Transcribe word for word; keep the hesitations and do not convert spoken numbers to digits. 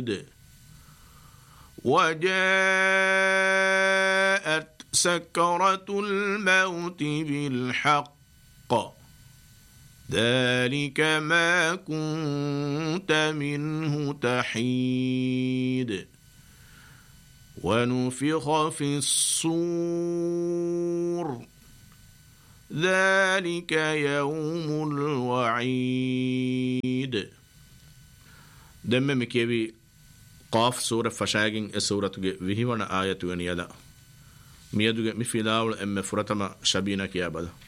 شديد وجاءت سكرة الموت بالحق ذلك ما كنت منه تحيد ونفخ في الصور ذلك يوم الوعيد. دم مكيبي قاف سورة فشاقين السورة وهي وانا آية ونيادا ميادوغ مفيلاول ام فرتما شبينا كيابادا